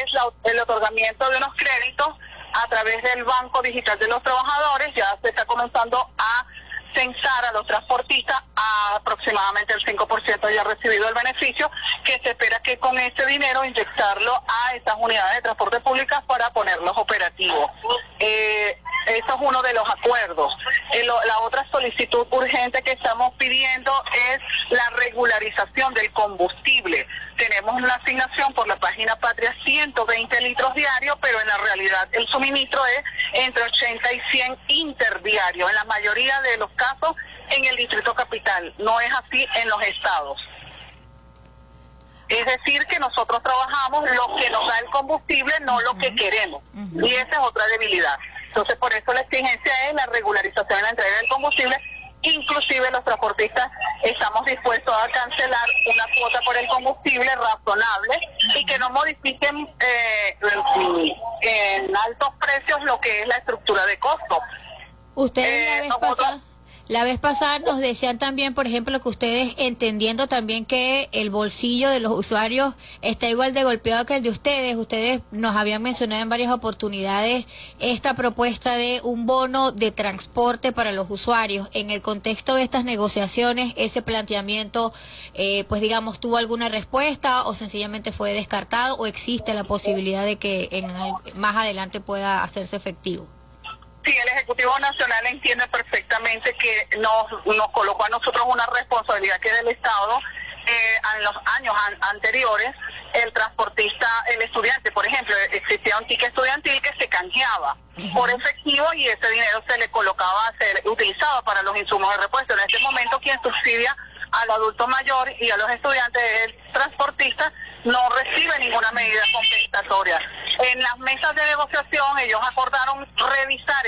es el otorgamiento de unos créditos a través del Banco Digital de los Trabajadores. Ya se está comenzando a censar a los transportistas, a aproximadamente el 5% ya ha recibido el beneficio, que se espera que con ese dinero inyectarlo a estas unidades de transporte públicas para ponerlos operativos. Eso es uno de los acuerdos. La otra solicitud urgente que estamos pidiendo es la regularización del combustible. Tenemos una asignación por la página Patria 120 litros diarios, pero en la realidad el suministro es entre 80 y 100 interdiarios, en la mayoría de los casos en el Distrito Capital. No es así en los estados. Es decir, que nosotros trabajamos lo que nos da el combustible, no lo que queremos. Y esa es otra debilidad. Entonces, por eso la exigencia es la regularización de la entrega del combustible. Inclusive los transportistas estamos dispuestos a cancelar una cuota por el combustible razonable y que no modifiquen en altos precios lo que es la estructura de costo. Ustedes la vez pasada nos decían también, por ejemplo, que ustedes, entendiendo también que el bolsillo de los usuarios está igual de golpeado que el de ustedes nos habían mencionado en varias oportunidades esta propuesta de un bono de transporte para los usuarios. En el contexto de estas negociaciones, ese planteamiento, pues digamos, ¿tuvo alguna respuesta o sencillamente fue descartado, o existe la posibilidad de que más adelante pueda hacerse efectivo? Sí, el Ejecutivo Nacional entiende perfectamente que nos colocó a nosotros una responsabilidad que del Estado. En los años anteriores, el transportista, el estudiante, por ejemplo, existía un ticket estudiantil que se canjeaba por efectivo y ese dinero se le colocaba, se utilizaba para los insumos de repuesto. En este momento, quien subsidia al adulto mayor y a los estudiantes, el transportista, no recibe ninguna medida compensatoria. En las mesas de negociación ellos acordaron revisar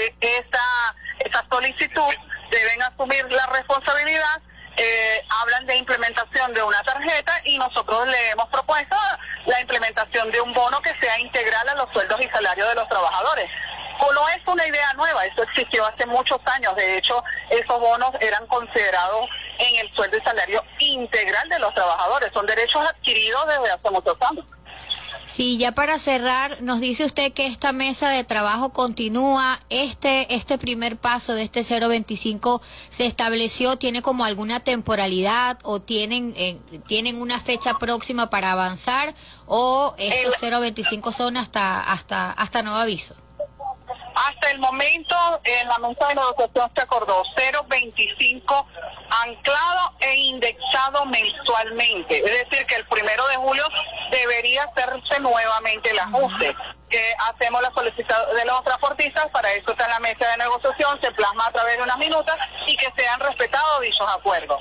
esa solicitud, deben asumir la responsabilidad, hablan de implementación de una tarjeta y nosotros le hemos propuesto la implementación de un bono que sea integral a los sueldos y salarios de los trabajadores. No es una idea nueva, eso existió hace muchos años. De hecho, esos bonos eran considerados en el sueldo y salario integral de los trabajadores, son derechos adquiridos desde hace muchos años. Sí, ya para cerrar, nos dice usted que esta mesa de trabajo continúa. Este primer paso de este 025 se estableció, ¿tiene como alguna temporalidad o tienen una fecha próxima para avanzar, o estos 025 son hasta nuevo aviso? Hasta el momento, en la mesa de negociación se acordó 0.25 anclado e indexado mensualmente. Es decir, que el 1 de julio debería hacerse nuevamente el ajuste. Hacemos la solicitud de los transportistas, para eso está en la mesa de negociación, se plasma a través de unas minutas y que sean respetados dichos acuerdos.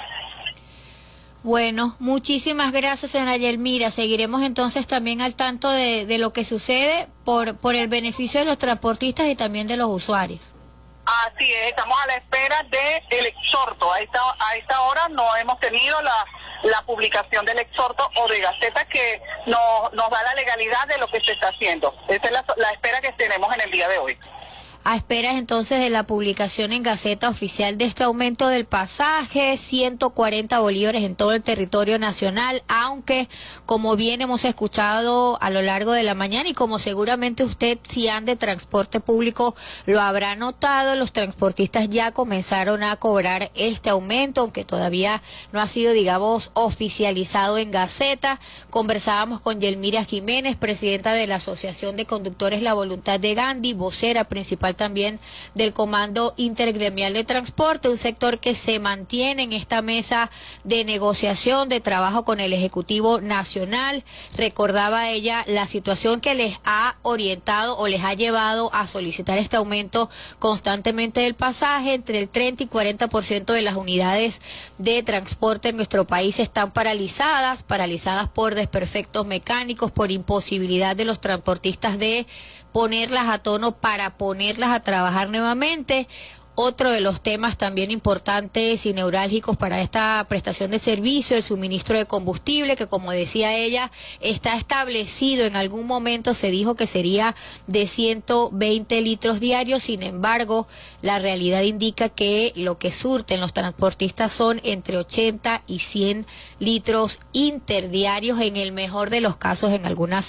Bueno, muchísimas gracias, señora Yelmira. Seguiremos entonces también al tanto de lo que sucede por el beneficio de los transportistas y también de los usuarios. Así es, estamos a la espera del exhorto. A esta hora no hemos tenido la publicación del exhorto o de Gaceta que nos da la legalidad de lo que se está haciendo. Esa es la espera que tenemos en el día de hoy. A esperas entonces de la publicación en Gaceta Oficial de este aumento del pasaje, 140 bolívares en todo el territorio nacional, aunque como bien hemos escuchado a lo largo de la mañana y como seguramente usted, si anda de transporte público, lo habrá notado, los transportistas ya comenzaron a cobrar este aumento, aunque todavía no ha sido, digamos, oficializado en Gaceta. Conversábamos con Yelmira Jiménez, presidenta de la Asociación de Conductores La Voluntad de Gandhi, vocera principal también del Comando Intergremial de Transporte, un sector que se mantiene en esta mesa de negociación, de trabajo con el Ejecutivo Nacional. Recordaba ella la situación que les ha orientado o les ha llevado a solicitar este aumento constantemente del pasaje. Entre el 30 y 40% de las unidades de transporte en nuestro país están paralizadas por desperfectos mecánicos, por imposibilidad de los transportistas de ponerlas a tono para ponerlas a trabajar nuevamente. Otro de los temas también importantes y neurálgicos para esta prestación de servicio, el suministro de combustible, que como decía ella, está establecido, en algún momento se dijo que sería de 120 litros diarios, sin embargo, la realidad indica que lo que surten los transportistas son entre 80 y 100 litros interdiarios, en el mejor de los casos, en algunas